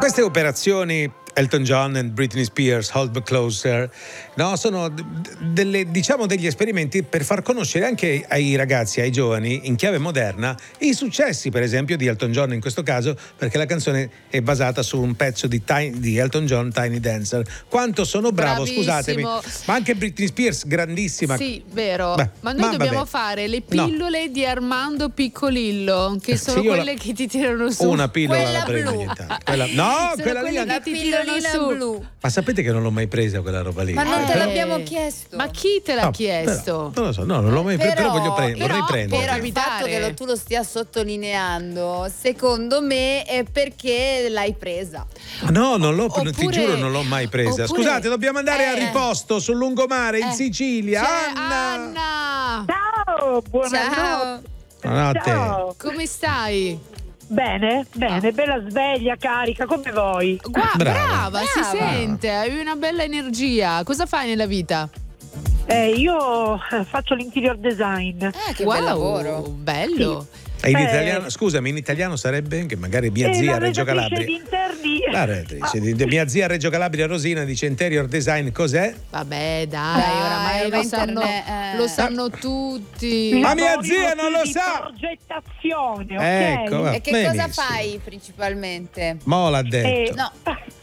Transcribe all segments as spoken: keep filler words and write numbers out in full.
Queste operazioni Elton John e Britney Spears, Hold Me Closer, no, sono d- delle, diciamo degli esperimenti per far conoscere anche ai ragazzi, ai giovani, in chiave moderna, i successi, per esempio, di Elton John in questo caso, perché la canzone è basata su un pezzo di, Tiny, di Elton John, Tiny Dancer. Quanto sono bravo, Bravissimo. scusatemi, ma anche Britney Spears, grandissima. Sì, vero. Beh, ma noi ma dobbiamo vabbè. fare le pillole no. di Armando Piccolillo, che sono Sì, quelle la... che ti tirano su. Una pillola quella la prendo blu. ogni tanto. Quella... No, sono quella lì quelle anche... che ti tirano su. Blu. Ma sapete che non l'ho mai presa quella roba lì? Ma non te Eh. l'abbiamo chiesto. Ma chi te l'ha No, chiesto? però, non lo so, no, non l'ho mai preso, però, Però- voglio pre- però- vorrei prendere. Però il fatto che lo- tu lo stia sottolineando, secondo me è perché l'hai presa. No, non l'ho, Oppure- ti giuro, non l'ho mai presa. oppure- Scusate, dobbiamo andare a Eh. riposto sul lungomare in Eh. Sicilia. C'è Anna! Anna! Ciao, buonanotte. Ciao. Buonanotte. Ciao. Come stai? Bene, bene, bella sveglia, carica, come voi. Gua- Brava. brava, si Brava. sente, hai una bella energia. Cosa fai nella vita? Eh, io eh, faccio l'interior design. Eh, che wow, bel lavoro. bello. E in Eh. italiano, scusami, in italiano sarebbe che magari mia E zia la a Reggio redattrice Calabria. di interni. La redattrice di- di mia zia a Reggio Calabria Rosina dice interior design cos'è? Vabbè, dai, Dai, oramai va lo sanno, internet, eh. lo sanno tutti. Ma mia Lavori zia non lo di sa! progettazione, ok? Ecco, va E che benissimo. cosa fai principalmente? Mo l'ha detto. Eh, No.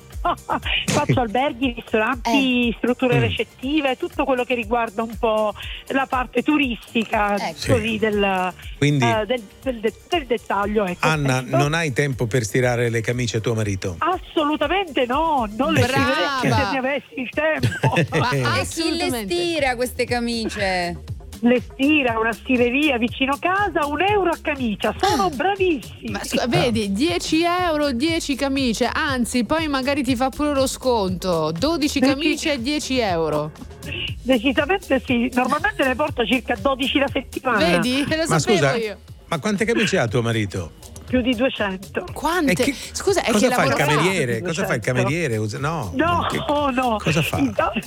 Faccio alberghi, ristoranti, strutture Mm. recettive, tutto quello che riguarda un po' la parte turistica, Ecco. così Sì. del, Quindi- eh, del, del- del- del dettaglio. Ecco, Anna, questo. non hai tempo per stirare le camicie a tuo marito? Assolutamente no, non le Brava. scriverei se ne avessi il tempo. Ma E chi le assolutamente. stira queste camicie? Le stira, una stireria vicino casa, un euro a camicia, sono bravissimi. Ma scu- vedi, dieci euro, dieci camicie, anzi poi magari ti fa pure lo sconto, dodici camicie e dieci euro. Decisamente sì, normalmente ne porto circa dodici la settimana. Vedi? Te lo Ma sapevo scusa, io. ma quante camicie ha tuo marito? Più di duecento. Quante? E che- Scusa, è cosa che fa il lavoro fa? cameriere? Cosa fa il cameriere? Usa- No, No, che- oh no. Cosa fa?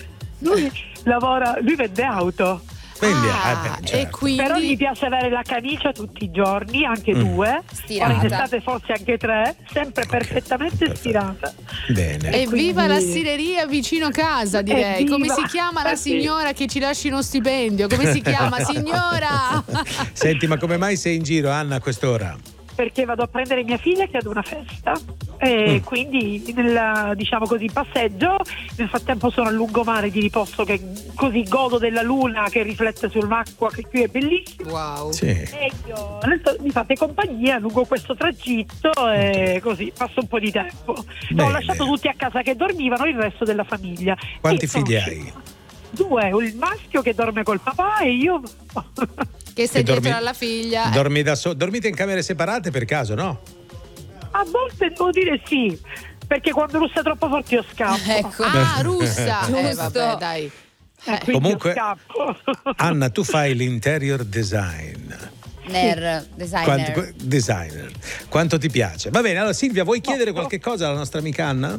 Lui lavora, lui vende auto. Quindi, Ah, eh, beh, certo. e quindi Però gli piace avere la camicia tutti i giorni, anche Mm. due. Stirata. Ora in estate forse anche tre, sempre perfettamente perfetto. stirata. Bene. E viva quindi- la stireria vicino casa, direi. Evviva! Come si chiama la Eh sì. signora che ci lasci uno stipendio? Come si chiama, signora? Senti, ma come mai sei in giro, Anna, a quest'ora? Perché vado a prendere mia figlia che è ad una festa e Mm. quindi nel, diciamo così, passeggio. Nel frattempo sono a lungomare di riposo, che così godo della luna che riflette sull'acqua, che qui è bellissima. Wow. Sì. E io adesso mi fate compagnia lungo questo tragitto e così passo un po' di tempo. Bene. Ho lasciato tutti a casa che dormivano, il resto della famiglia. Quanti E sono figli uscita. hai? Due, il maschio che dorme col papà e io. Che sei Che dietro dormi- alla figlia. Dormi da so- dormite in camere separate per caso, no? A volte devo dire sì, perché quando russa troppo forte io scappo. Ecco. Ah, russa. Eh, Giusto. vabbè, dai. Eh, Eh, quindi Comunque- io scappo. Anna, tu fai l'interior design. Ner, designer. Quanto, designer. Quanto ti piace? Va bene, allora Silvia, vuoi chiedere no. qualche cosa alla nostra amica Anna?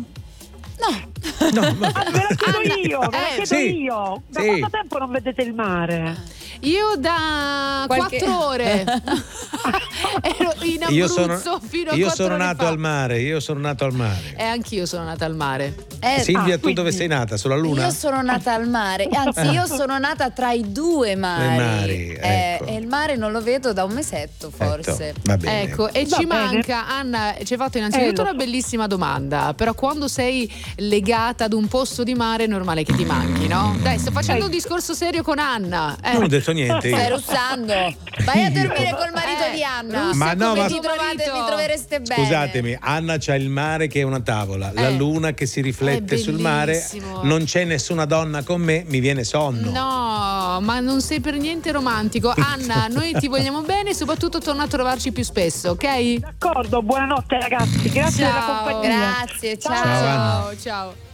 No. No, va Ah, bene. ve la chiedo io, ve la Eh, chiedo sì, io. Da sì. quanto tempo non vedete il mare? Io da Qualche- quattro ore ero in Abruzzo Io sono, fino a io quattro sono ore nato fa. al mare, io sono nato al mare. E anch'io sono nata al mare. Eh, Silvia, ah, tu quindi- dove sei nata? Sulla Luna? Io sono nata al mare, anzi io sono nata tra i due mari. Due mari, Eh, ecco. e il mare non lo vedo da un mesetto forse. Ecco, va bene. Ecco, e Va ci bene. manca, Anna, ci hai fatto innanzitutto Eh, lo una so. bellissima domanda, però quando sei legata ad un posto di mare è normale che ti manchi, no? Dai, sto facendo un discorso serio con Anna. Eh. Non ho detto niente Stai io. russando. Vai a dormire col marito Eh, di Anna. russa Ma no, come ma- Vi, tuo trovate, marito. vi trovereste bene. Scusatemi, Anna c'ha il mare che è una tavola, la Eh. luna che si riflette È sul mare, bellissimo. non c'è nessuna donna con me, mi viene sonno. No, ma non sei per niente romantico. Anna, noi ti vogliamo bene e soprattutto torna a trovarci più spesso, ok? D'accordo, buonanotte ragazzi, grazie della Ciao. compagnia. Grazie, ciao. Ciao, Anna. Ciao, ciao.